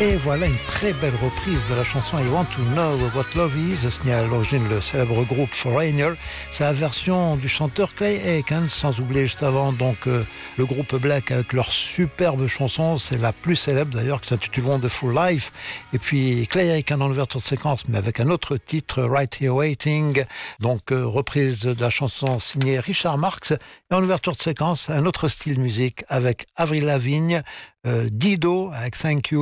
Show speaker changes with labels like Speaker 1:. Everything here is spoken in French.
Speaker 1: Et voilà une très belle reprise de la chanson I Want to Know What Love Is, signé à l'origine le célèbre groupe Foreigner. C'est la version du chanteur Clay Aiken, sans oublier juste avant donc le groupe Black avec leur superbe chanson, c'est la plus célèbre d'ailleurs, qui s'intitule Wonderful Life. Et puis Clay Aiken en ouverture de séquence, mais avec un autre titre, Right Here Waiting, donc reprise de la chanson signée Richard Marx. Et en ouverture de séquence, un autre style de musique avec Avril Lavigne, Dido avec Thank You.